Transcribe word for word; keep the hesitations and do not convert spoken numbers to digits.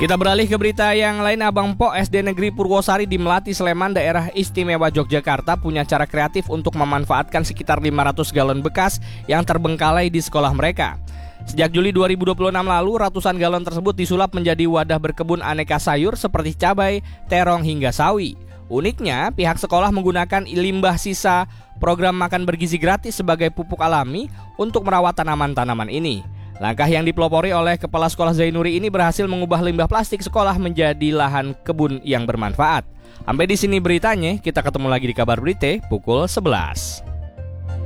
Kita beralih ke berita yang lain. Abang Po S D Negeri Purwosari di Melati, Sleman, daerah istimewa Yogyakarta punya cara kreatif untuk memanfaatkan sekitar lima ratus galon bekas yang terbengkalai di sekolah mereka. Sejak Juli dua ribu dua puluh enam lalu, ratusan galon tersebut disulap menjadi wadah berkebun aneka sayur seperti cabai, terong, hingga sawi. Uniknya, pihak sekolah menggunakan limbah sisa program makan bergizi gratis sebagai pupuk alami untuk merawat tanaman-tanaman ini. Langkah yang dipelopori oleh Kepala Sekolah Zainuri ini berhasil mengubah limbah plastik sekolah menjadi lahan kebun yang bermanfaat. Sampai di sini beritanya, kita ketemu lagi di Kabar Berita pukul sebelas.